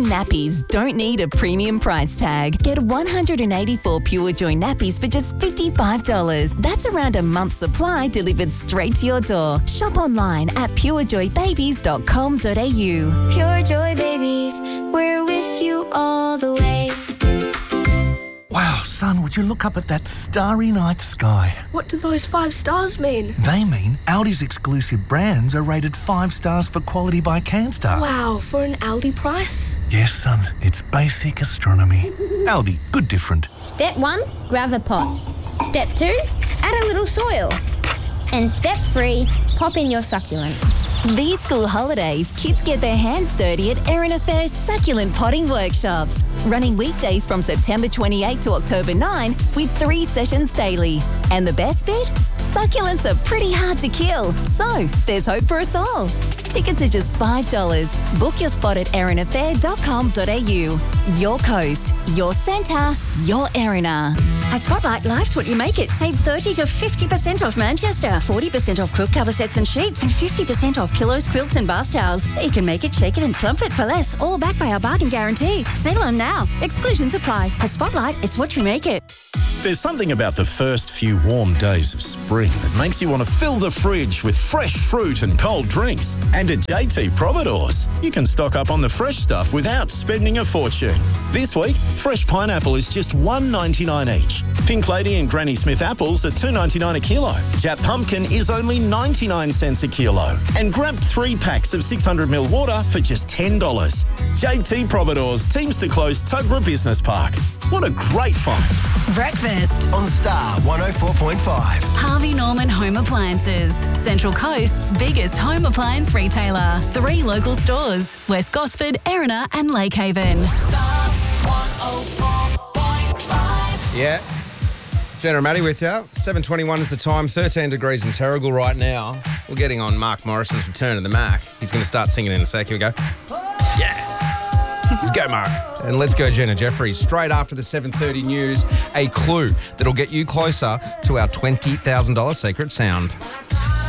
nappies don't need a premium price tag. Get 184 Pure Joy nappies for just $55. That's around a month's supply delivered straight to your door. Shop online at purejoybabies.com.au. Pure Joy Babies, we're with you all the way. Wow, son, would you look up at that starry night sky? What do those 5 stars mean? They mean Aldi's exclusive brands are rated 5 stars for quality by Canstar. Wow, for an Aldi price? Yes, son, it's basic astronomy. Aldi, good different. Step 1, grab a pot. Step 2, add a little soil. And step 3, pop in your succulent. These school holidays, kids get their hands dirty at Erin Affair's succulent potting workshops. Running weekdays from September 28 to October 9 with 3 sessions daily. And the best bit? Succulents are pretty hard to kill, so there's hope for us all. Tickets are just $5. Book your spot at erinaffair.com.au. Your coast, your centre, your Erina. At Spotlight, life's what you make it. Save 30 to 50% off Manchester, 40% off quilt cover sets and sheets, and 50% off pillows, quilts and bath towels. So you can make it, shake it and plump it for less, all backed by our bargain guarantee. Settle on now. Exclusions apply. At Spotlight, it's what you make it. There's something about the first few warm days of spring that makes you want to fill the fridge with fresh fruit and cold drinks. And at JT Providores, you can stock up on the fresh stuff without spending a fortune. This week, fresh pineapple is just $1.99 each. Pink Lady and Granny Smith apples are $2.99 a kilo. Jap pumpkin is only 99 cents a kilo. And grab 3 packs of 600ml water for just $10. JT Providores teams to close Tuggerah Business Park. What a great find. Breakfast on Star 104.5. Harvey Norman Home Appliances, Central Coast's biggest home appliance retailer. 3 local stores, West Gosford, Erina and Lakehaven. Star 104.5. Yeah. Jenna and Maddie with you. 7:21 is the time. 13 degrees in Terrigal right now. We're getting on Mark Morrison's Return to the Mac. He's going to start singing in a sec. Here we go. Yeah. Let's go, Mark. And let's go, Jenna Jeffries. Straight after the 7:30 news, a clue that'll get you closer to our $20,000 secret sound.